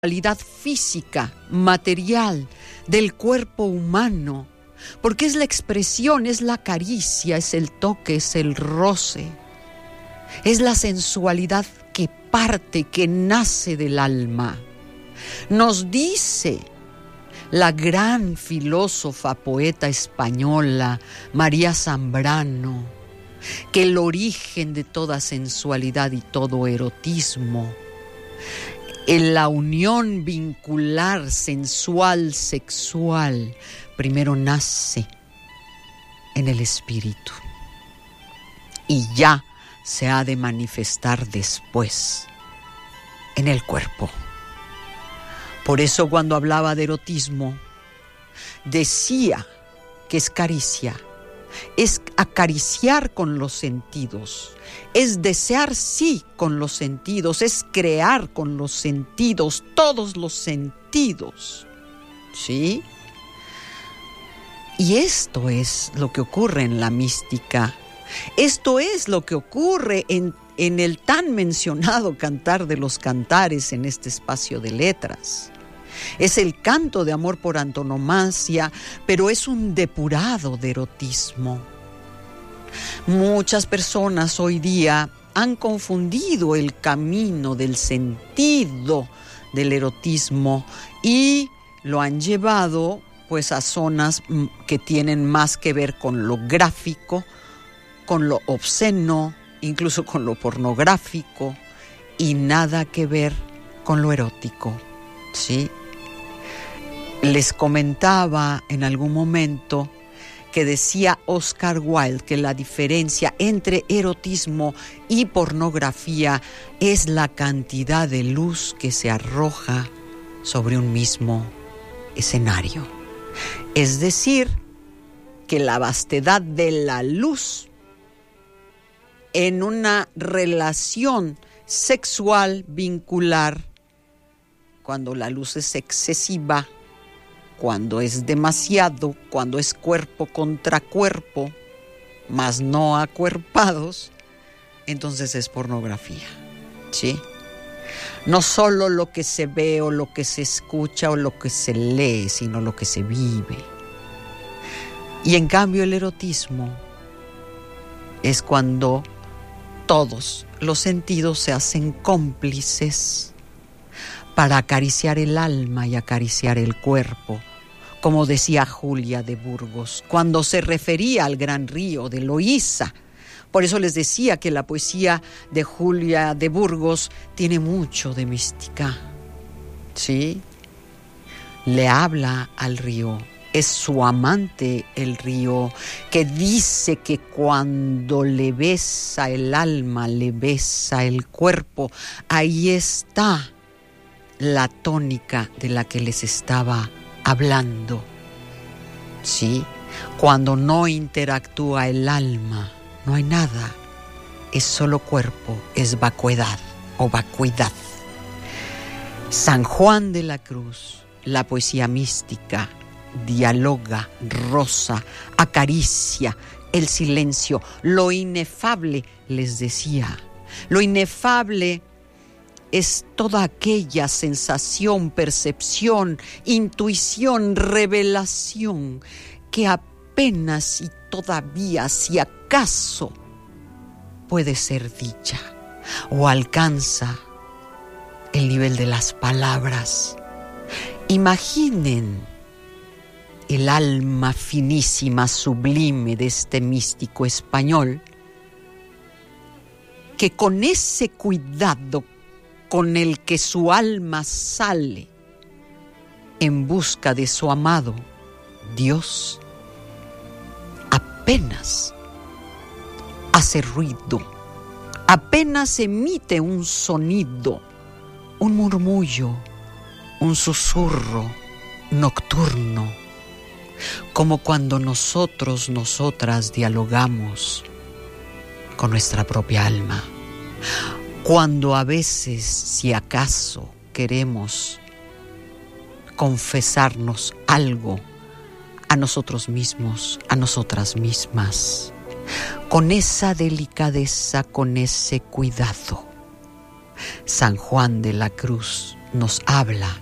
realidad física, material, del cuerpo humano, porque es la expresión, es la caricia, es el toque, es el roce, es la sensualidad que parte, que nace del alma. Nos dice la gran filósofa, poeta española, María Zambrano, que el origen de toda sensualidad y todo erotismo, en la unión vincular sensual, sexual, primero nace en el espíritu y ya se ha de manifestar después en el cuerpo. Por eso cuando hablaba de erotismo, decía que es caricia, es acariciar con los sentidos, es desear sí con los sentidos, es crear con los sentidos, todos los sentidos, ¿sí? Y esto es lo que ocurre en la mística, esto es lo que ocurre en el tan mencionado Cantar de los Cantares en este espacio de letras. Es el canto de amor por antonomasia, pero es un depurado de erotismo. Muchas personas hoy día han confundido el camino del sentido del erotismo y lo han llevado pues a zonas que tienen más que ver con lo gráfico, con lo obsceno, incluso con lo pornográfico y nada que ver con lo erótico, ¿sí? Les comentaba en algún momento que decía Oscar Wilde que la diferencia entre erotismo y pornografía es la cantidad de luz que se arroja sobre un mismo escenario. Es decir, que la vastedad de la luz en una relación sexual vincular, cuando la luz es excesiva, cuando es demasiado, cuando es cuerpo contra cuerpo, mas no acuerpados, entonces es pornografía, ¿sí? No solo lo que se ve o lo que se escucha o lo que se lee, sino lo que se vive. Y en cambio el erotismo es cuando todos los sentidos se hacen cómplices para acariciar el alma y acariciar el cuerpo, como decía Julia de Burgos, cuando se refería al gran río de Loíza. Por eso les decía que la poesía de Julia de Burgos tiene mucho de mística, ¿sí? Le habla al río, es su amante el río, que dice que cuando le besa el alma, le besa el cuerpo. Ahí está la tónica de la que les estaba hablando, ¿sí? Cuando no interactúa el alma, no hay nada, es solo cuerpo, es vacuidad o vacuidad. San Juan de la Cruz, la poesía mística, dialoga, roza, acaricia el silencio, lo inefable, les decía, lo inefable es toda aquella sensación, percepción, intuición, revelación que apenas y todavía, si acaso, puede ser dicha o alcanza el nivel de las palabras. Imaginen el alma finísima, sublime de este místico español, que con ese cuidado con el que su alma sale en busca de su amado Dios, apenas hace ruido, apenas emite un sonido, un murmullo, un susurro nocturno, como cuando nosotras dialogamos con nuestra propia alma. Cuando a veces, si acaso, queremos confesarnos algo a nosotros mismos, a nosotras mismas, con esa delicadeza, con ese cuidado, San Juan de la Cruz nos habla